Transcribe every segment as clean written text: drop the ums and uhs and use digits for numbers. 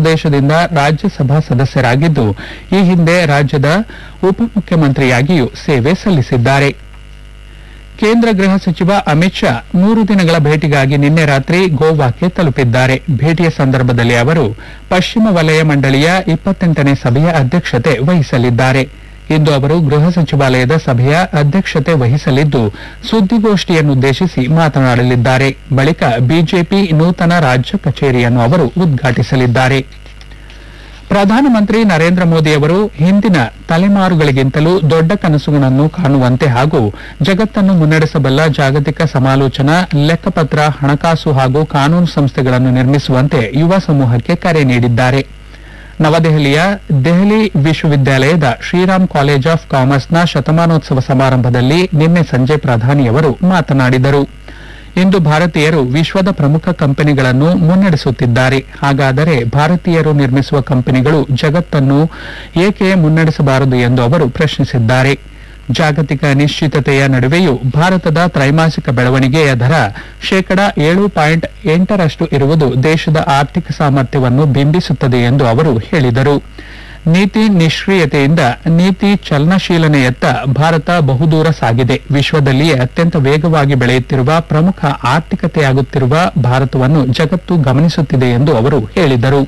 ಪ್ರದೇಶದಿಂದ ರಾಜ್ಯಸಭಾ ಸದಸ್ಯರಾಗಿದ್ದು ಈ ಹಿಂದೆ ರಾಜ್ಯದ ಉಪಮುಖ್ಯಮಂತ್ರಿಯಾಗಿಯೂ ಸೇವೆ ಸಲ್ಲಿಸಿದ್ದಾರೆ. ಕೇಂದ್ರ ಗೃಹ ಸಚಿವ ಅಮಿತ್ ಶಾ 3 ದಿನಗಳ ಭೇಟಿಗಾಗಿ ನಿನ್ನೆ ರಾತ್ರಿ ಗೋವಾಕ್ಕೆ ತಲುಪಿದ್ದಾರೆ. ಭೇಟಿಯ ಸಂದರ್ಭದಲ್ಲಿ ಅವರು ಪಶ್ಚಿಮ ವಲಯ ಮಂಡಳಿಯ 28ನೇ ಸಭೆಯ ಅಧ್ಯಕ್ಷತೆ ವಹಿಸಲಿದ್ದಾರೆ. ಇಂದು ಅವರು ಗೃಹ ಸಚಿವಾಲಯದ ಸಭೆಯ ಅಧ್ಯಕ್ಷತೆ ವಹಿಸಲಿದ್ದು ಸುದ್ದಿಗೋಷ್ಠಿಯನ್ನುದ್ದೇಶಿಸಿ ಮಾತನಾಡಲಿದ್ದಾರೆ. ಬಳಿಕ ಬಿಜೆಪಿ ನೂತನ ರಾಜ್ಯ ಕಚೇರಿಯನ್ನು ಅವರು ಉದ್ಘಾಟಿಸಲಿದ್ದಾರೆ. ಪ್ರಧಾನಮಂತ್ರಿ ನರೇಂದ್ರ ಮೋದಿ ಅವರು ಹಿಂದಿನ ತಲೆಮಾರುಗಳಿಗಿಂತಲೂ ದೊಡ್ಡ ಕನಸುಗಳನ್ನು ಕಾಣುವಂತೆ ಹಾಗೂ ಜಗತ್ತನ್ನು ಮುನ್ನಡೆಸಬಲ್ಲ ಜಾಗತಿಕ ಸಮಾಲೋಚನಾ, ಲೆಕ್ಕಪತ್ರ, ಹಣಕಾಸು ಹಾಗೂ ಕಾನೂನು ಸಂಸ್ಥೆಗಳನ್ನು ನಿರ್ಮಿಸುವಂತೆ ಯುವ ಸಮೂಹಕ್ಕೆ ಕರೆ ನೀಡಿದ್ದಾರೆ. ನವದೆಹಲಿಯ ದೆಹಲಿ ವಿಶ್ವವಿದ್ಯಾಲಯದ ಶ್ರೀರಾಮ್ ಕಾಲೇಜ್ ಆಫ್ ಕಾಮರ್ಸ್ನ ಶತಮಾನೋತ್ಸವ ಸಮಾರಂಭದಲ್ಲಿ ನಿನ್ನೆ ಸಂಜೆ ಪ್ರಧಾನಿಯವರು ಮಾತನಾಡಿದರು. ಇಂದು ಭಾರತೀಯರು ವಿಶ್ವದ ಪ್ರಮುಖ ಕಂಪನಿಗಳನ್ನು ಮುನ್ನಡೆಸುತ್ತಿದ್ದಾರೆ. ಹಾಗಾದರೆ ಭಾರತೀಯರು ನಿರ್ಮಿಸುವ ಕಂಪನಿಗಳು ಜಗತ್ತನ್ನು ಏಕೆ ಮುನ್ನಡೆಸಬಾರದು ಎಂದು ಅವರು ಪ್ರಶ್ನಿಸಿದ್ದಾರೆ. ಜಾಗತಿಕ ಅನಿಶ್ಚಿತತೆಯ ನಡುವೆಯೂ ಭಾರತದ ತ್ರೈಮಾಸಿಕ ಬೆಳವಣಿಗೆಯ ದರ 7.8% ಇರುವುದು ದೇಶದ ಆರ್ಥಿಕ ಸಾಮರ್ಥ್ಯವನ್ನು ಬಿಂಬಿಸುತ್ತದೆ ಎಂದು ಅವರು ಹೇಳಿದರು. ನೀತಿ ನಿಷ್ಕ್ರಿಯತೆಯಿಂದ ನೀತಿ ಚಲನಶೀಲನೆಯತ್ತ ಭಾರತ ಬಹುದೂರ ಸಾಗಿದೆ. ವಿಶ್ವದಲ್ಲಿಯೇ ಅತ್ಯಂತ ವೇಗವಾಗಿ ಬೆಳೆಯುತ್ತಿರುವ ಪ್ರಮುಖ ಆರ್ಥಿಕತೆಯಾಗುತ್ತಿರುವ ಭಾರತವನ್ನು ಜಗತ್ತು ಗಮನಿಸುತ್ತಿದೆ ಎಂದು ಅವರು ಹೇಳಿದರು.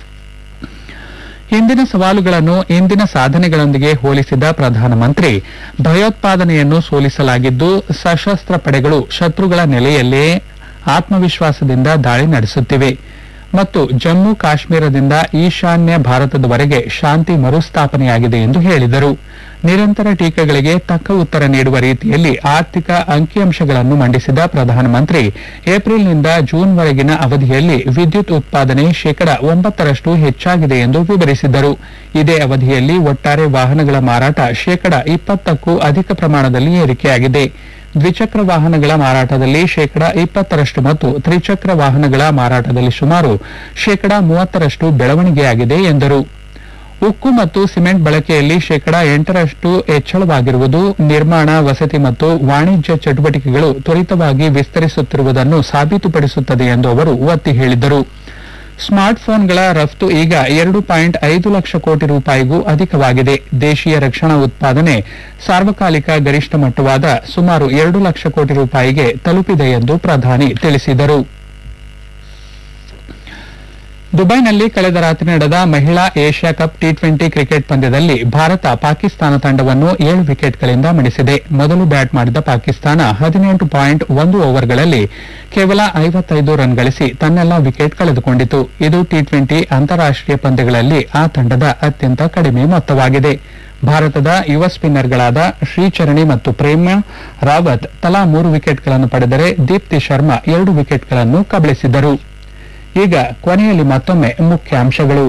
ಹಿಂದಿನ ಸವಾಲುಗಳನ್ನು ಇಂದಿನ ಸಾಧನೆಗಳೊಂದಿಗೆ ಹೋಲಿಸಿದ ಪ್ರಧಾನಮಂತ್ರಿ, ಭಯೋತ್ಪಾದನೆಯನ್ನು ಸೋಲಿಸಲಾಗಿದ್ದು ಸಶಸ್ತ್ರ ಪಡೆಗಳು ಶತ್ರುಗಳ ನೆಲೆಯಲ್ಲೇ ಆತ್ಮವಿಶ್ವಾಸದಿಂದ ದಾಳಿ ನಡೆಸುತ್ತಿವೆ ಮತ್ತು ಜಮ್ಮು ಕಾಶ್ಮೀರದಿಂದ ಈಶಾನ್ಯ ಭಾರತದವರೆಗೆ ಶಾಂತಿ ಮರುಸ್ಥಾಪನೆಯಾಗಿದೆ ಎಂದು ಹೇಳಿದರು. ನಿರಂತರ ಟೀಕೆಗಳಿಗೆ ತಕ್ಕ ಉತ್ತರ ನೀಡುವ ರೀತಿಯಲ್ಲಿ ಆರ್ಥಿಕ ಅಂಕಿಅಂಶಗಳನ್ನು ಮಂಡಿಸಿದ ಪ್ರಧಾನಮಂತ್ರಿ, ಏಪ್ರಿಲ್ನಿಂದ ಜೂನ್ವರೆಗಿನ ಅವಧಿಯಲ್ಲಿ ವಿದ್ಯುತ್ ಉತ್ಪಾದನೆ 9% ಹೆಚ್ಚಾಗಿದೆ ಎಂದು ವಿವರಿಸಿದರು. ಇದೇ ಅವಧಿಯಲ್ಲಿ ಒಟ್ಟಾರೆ ವಾಹನಗಳ ಮಾರಾಟ 20%ಕ್ಕೂ ಅಧಿಕ ಪ್ರಮಾಣದಲ್ಲಿ ಏರಿಕೆಯಾಗಿದೆ. ದ್ವಿಚಕ್ರ ವಾಹನಗಳ ಮಾರಾಟದಲ್ಲಿ 20% ಮತ್ತು ತ್ರಿಚಕ್ರ ವಾಹನಗಳ ಮಾರಾಟದಲ್ಲಿ ಸುಮಾರು 30% ಬೆಳವಣಿಗೆಯಾಗಿದೆ ಎಂದರು. ಉಕ್ಕು ಮತ್ತು ಸಿಮೆಂಟ್ ಬಳಕೆಯಲ್ಲಿ 8% ಹೆಚ್ಚಳವಾಗಿರುವುದು ನಿರ್ಮಾಣ, ವಸತಿ ಮತ್ತು ವಾಣಿಜ್ಯ ಚಟುವಟಿಕೆಗಳು ತ್ವರಿತವಾಗಿ ವಿಸ್ತರಿಸುತ್ತಿರುವುದನ್ನು ಸಾಬೀತುಪಡಿಸುತ್ತದೆ ಎಂದು ಅವರು ಒತ್ತಿ ಹೇಳಿದರು. ಸ್ಮಾರ್ಟ್ಫೋನ್ಗಳ ರಫ್ತು ಈಗ 2.5 ಲಕ್ಷ ಕೋಟಿ ರೂಪಾಯಿಗೂ ಅಧಿಕವಾಗಿದೆ. ದೇಶೀಯ ರಕ್ಷಣಾ ಉತ್ಪಾದನೆ ಸಾರ್ವಕಾಲಿಕ ಗರಿಷ್ಠ ಮಟ್ಟವಾದ ಸುಮಾರು 2 ಲಕ್ಷ ಕೋಟಿ ರೂಪಾಯಿಗೆ ತಲುಪಿದೆ ಎಂದು ಪ್ರಧಾನಿ ತಿಳಿಸಿದರು. ದುಬೈನಲ್ಲಿ ಕಳೆದ ರಾತ್ರಿ ನಡೆದ ಮಹಿಳಾ ಏಷ್ಯಾ ಕಪ್ ಟಿ20 ಕ್ರಿಕೆಟ್ ಪಂದ್ಯದಲ್ಲಿ ಭಾರತ ಪಾಕಿಸ್ತಾನ ತಂಡವನ್ನು 7 ವಿಕೆಟ್ಗಳಿಂದ ಮಣಿಸಿದೆ. ಮೊದಲು ಬ್ಯಾಟ್ ಮಾಡಿದ ಪಾಕಿಸ್ತಾನ 18.1 ಓವರ್ಗಳಲ್ಲಿ ಕೇವಲ 55 ರನ್ ಗಳಿಸಿ ತನ್ನೆಲ್ಲ ವಿಕೆಟ್ ಕಳೆದುಕೊಂಡಿತು. ಇದು ಟಿ20 ಅಂತಾರಾಷ್ಟೀಯ ಪಂದ್ಯಗಳಲ್ಲಿ ಆ ತಂಡದ ಅತ್ಯಂತ ಕಡಿಮೆ ಮೊತ್ತವಾಗಿದೆ. ಭಾರತದ ಯುವ ಸ್ಪಿನ್ನರ್ಗಳಾದ ಶ್ರೀಚರಣಿ ಮತ್ತು ಪ್ರೇಮ್ಯಾ ರಾವತ್ ತಲಾ 3 ವಿಕೆಟ್ಗಳನ್ನು ಪಡೆದರೆ ದೀಪ್ತಿ ಶರ್ಮಾ 2 ವಿಕೆಟ್ಗಳನ್ನು ಕಬಳಿಸಿದರು. ಈಗ ಕೊನೆಯಲ್ಲಿ ಮತ್ತೊಮ್ಮೆ ಮುಖ್ಯಾಂಶಗಳು.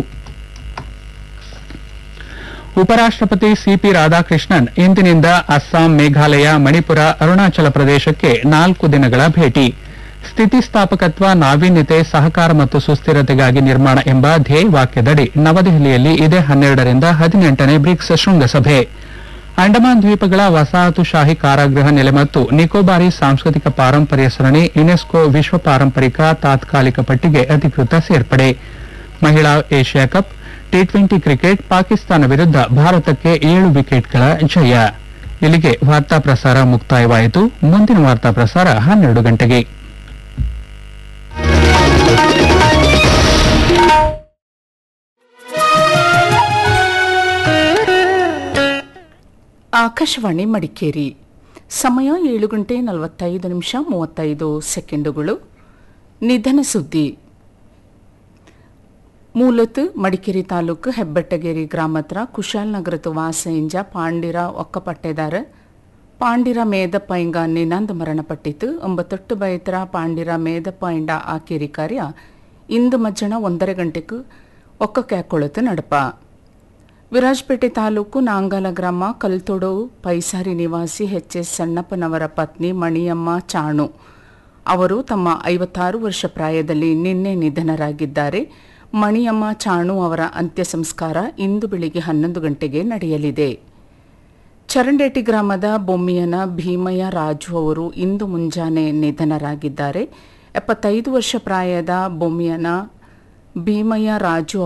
ಉಪರಾಷ್ಟಪತಿ ಸಿಪಿ ರಾಧಾಕೃಷ್ಣನ್ ಇಂದಿನಿಂದ ಅಸ್ಸಾಂ, ಮೇಘಾಲಯ, ಮಣಿಪುರ, ಅರುಣಾಚಲ ಪ್ರದೇಶಕ್ಕೆ 4 ದಿನಗಳ ಭೇಟಿ. ಸ್ಥಿತಿಸ್ಥಾಪಕತ್ವ, ನಾವೀನ್ಯತೆ, ಸಹಕಾರ ಮತ್ತು ಸುಸ್ಥಿರತೆಗಾಗಿ ನಿರ್ಮಾಣ ಎಂಬ ಧ್ಯೇಯವಾಕ್ಯದಡಿ ನವದೆಹಲಿಯಲ್ಲಿ ಇದೇ 12ರಿಂದ 18ನೇ ಬ್ರಿಕ್ಸ್ ಶೃಂಗಸಭೆ. ಅಂಡಮಾನ್ ದ್ವೀಪಗಳ ವಸಾಹತುಶಾಹಿ ಕಾರಾಗೃಹ ನೆಲೆ ಮತ್ತು ನಿಕೋಬಾರಿ ಸಾಂಸ್ಕೃತಿಕ ಪಾರಂಪರ್ಯ ಸರಣಿ ಯುನೆಸ್ಕೋ ವಿಶ್ವ ಪಾರಂಪರಿಕ ತಾತ್ಕಾಲಿಕ ಪಟ್ಟಿಗೆ ಅಧಿಕೃತ ಸೇರ್ಪಡೆ. ಮಹಿಳಾ Asia cup T20 cricket Pakistan ವಿರುದ್ಧ ಭಾರತಕ್ಕೆ 7 ವಿಕೆಟ್ಗಳ ಜಯ. ಇಲ್ಲಿಗೆ ವಾರ್ತಾ ಪ್ರಸಾರ ಮುಕ್ತಾಯವಾಯಿತು. ಮುಂದಿನ ವಾರ್ತಾ ಪ್ರಸಾರ 12 ಗಂಟೆಗೆ. ಆಕಾಶವಾಣಿ ಮಡಿಕೇರಿ. ಸಮಯ 7:45 ನಿಧನ ಸುದ್ದಿ. ಮೂಲತು ಮಡಿಕೇರಿ ತಾಲೂಕು ಹೆಬ್ಬೆಟ್ಟಗೇರಿ ಗ್ರಾಮತ್ರ ಕುಶಾಲನಗರತು ವಾಸೆಂಜ ಪಾಂಡಿರ ಒಕ್ಕಪಟ್ಟೆದಾರ ಪಾಂಡಿರ ಮೇದಪ್ಪ ಇಂಗ ನಿನಾಂದ ಮರಣಪಟ್ಟಿತು. 9 ಬೈತರ ಪಾಂಡಿರ ಮೇದಪ್ಪ ಇಂಡ ಆಕೇರಿ ಕಾರ್ಯ ಇಂದು ಮಧ್ಯಾಹ್ನ 1:30 ಗಂಟೆಗೂ ಒಕ್ಕ ಕ್ಯಾಕೊಳತು ನಡಪ. ವಿರಾಜಪೇಟೆ ತಾಲೂಕು ನಾಂಗಾಲ ಗ್ರಾಮ ಕಲ್ತೊಡು ಪೈಸಾರಿ ನಿವಾಸಿ ಎಚ್.ಎಸ್. ಸಣ್ಣಪ್ಪನವರ ಪತ್ನಿ ಮಣಿಯಮ್ಮ ಚಾಣು ಅವರು ತಮ್ಮ 56 ವರ್ಷ ಪ್ರಾಯದಲ್ಲಿ ನಿನ್ನೆ ನಿಧನರಾಗಿದ್ದಾರೆ. ಮಣಿಯಮ್ಮ ಚಾಣು ಅವರ ಅಂತ್ಯ ಸಂಸ್ಕಾರ ಇಂದು ಬೆಳಿಗ್ಗೆ 11 ಗಂಟೆಗೆ ನಡೆಯಲಿದೆ. ಚರಂಡೇಟಿ ಗ್ರಾಮದ ಬೊಮ್ಮಿಯನ ಭೀಮಯ್ಯ ರಾಜು ಅವರು ಇಂದು ಮುಂಜಾನೆ ನಿಧನರಾಗಿದ್ದಾರೆ. 75 ವರ್ಷ ಪ್ರಾಯದ ಬೊಮ್ಮಿಯನ ಭೀಮಯ್ಯ ರಾಜು